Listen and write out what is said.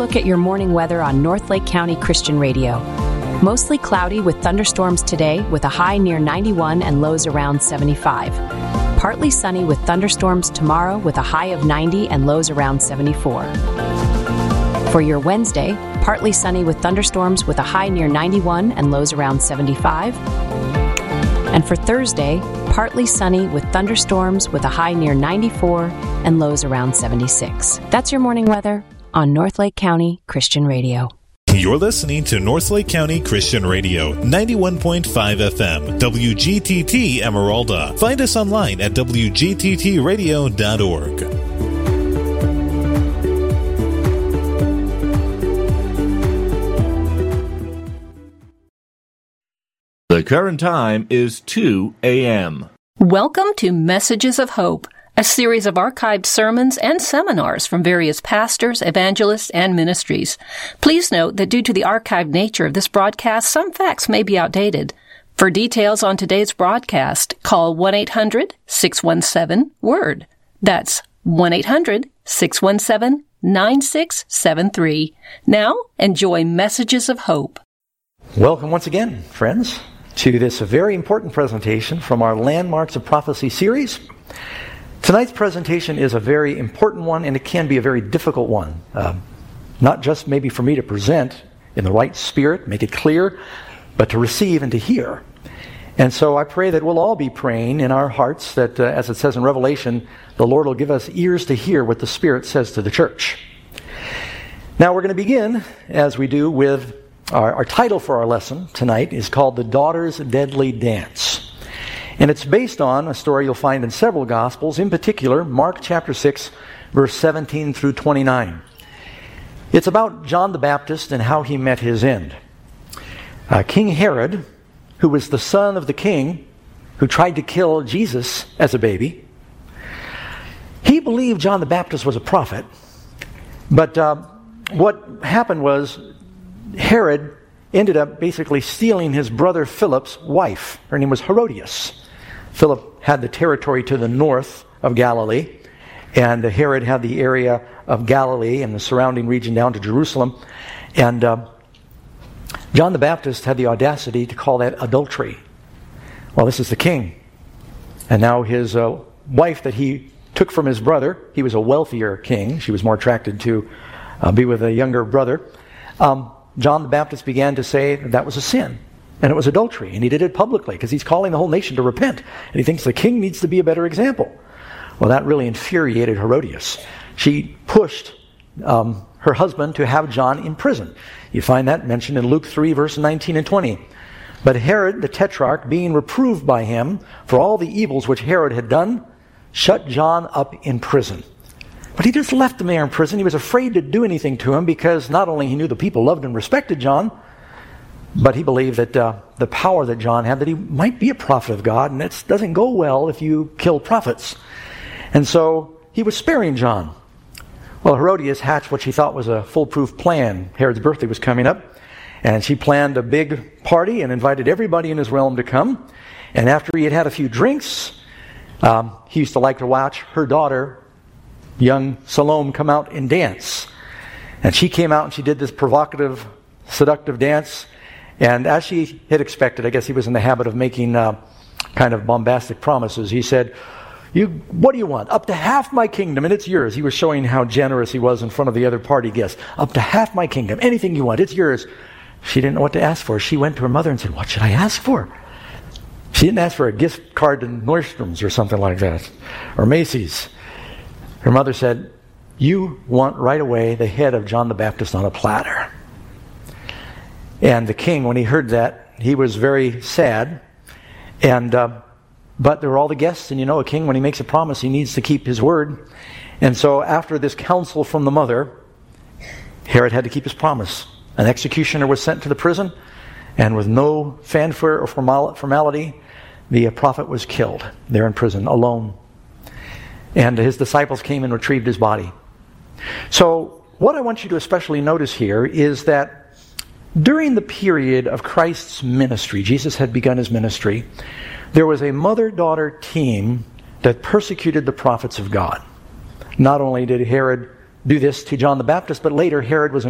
look at your morning weather on North Lake County Christian Radio. Mostly cloudy with thunderstorms today with a high near 91 and lows around 75. Partly sunny with thunderstorms tomorrow with a high of 90 and lows around 74. For your Wednesday, partly sunny with thunderstorms with a high near 91 and lows around 75. And for Thursday, partly sunny with thunderstorms with a high near 94 and lows around 76. That's your morning weather on North Lake County Christian Radio. You're listening to North Lake County Christian Radio, 91.5 FM, WGTT Emeralda. Find us online at wgttradio.org. The current time is 2 a.m. Welcome to Messages of Hope, a series of archived sermons and seminars from various pastors, evangelists, and ministries. Please note that due to the archived nature of this broadcast, some facts may be outdated. For details on today's broadcast, call 1-800-617-WORD. That's 1-800-617-9673. Now, enjoy Messages of Hope. Welcome once again, friends, to this very important presentation from our Landmarks of Prophecy series. Tonight's presentation is a very important one, and it can be a very difficult one. Not just maybe for me to present in the right spirit, make it clear, but to receive and to hear. And so I pray that we'll all be praying in our hearts that, as it says in Revelation, the Lord will give us ears to hear what the Spirit says to the church. Now we're going to begin, as we do, with our title for our lesson tonight is called The Daughter's Deadly Dance. And it's based on a story you'll find in several Gospels, in particular, Mark chapter 6, verse 17 through 29. It's about John the Baptist and how he met his end. King Herod, who was the son of the king who tried to kill Jesus as a baby, he believed John the Baptist was a prophet. But what happened was Herod ended up basically stealing his brother Philip's wife. Her name was Herodias. Philip had the territory to the north of Galilee, and Herod had the area of Galilee and the surrounding region down to Jerusalem. And John the Baptist had the audacity to call that adultery. Well, this is the king. And now his wife that he took from his brother, he was a wealthier king. She was more attracted to be with a younger brother. John the Baptist began to say that was a sin, and it was adultery, and he did it publicly because he's calling the whole nation to repent, and he thinks the king needs to be a better example. Well, that really infuriated Herodias. She pushed her husband to have John in prison. You find that mentioned in Luke 3, verse 19 and 20. But Herod the Tetrarch, being reproved by him for all the evils which Herod had done, shut John up in prison. But he just left him there in prison. He was afraid to do anything to him because not only he knew the people loved and respected John, but he believed that the power that John had, that he might be a prophet of God, and it doesn't go well if you kill prophets. And so he was sparing John. Well, Herodias hatched what she thought was a foolproof plan. Herod's birthday was coming up, and she planned a big party and invited everybody in his realm to come. And after he had had a few drinks, he used to like to watch her daughter, young Salome, come out and dance. And she came out and she did this provocative, seductive dance. And as she had expected, I guess he was in the habit of making kind of bombastic promises. He said, what do you want? Up to half my kingdom, and it's yours. He was showing how generous he was in front of the other party guests. Up to half my kingdom. Anything you want, it's yours. She didn't know what to ask for. She went to her mother and said, what should I ask for? She didn't ask for a gift card to Nordstrom's or something like that, or Macy's. Her mother said, you want right away the head of John the Baptist on a platter. And the king, when he heard that, he was very sad. And but there were all the guests, and you know a king, when he makes a promise, he needs to keep his word. And so after this counsel from the mother, Herod had to keep his promise. An executioner was sent to the prison, and with no fanfare or formality, the prophet was killed there in prison, alone. And his disciples came and retrieved his body. So what I want you to especially notice here is that during the period of Christ's ministry, Jesus had begun his ministry, there was a mother-daughter team that persecuted the prophets of God. Not only did Herod do this to John the Baptist, but later Herod was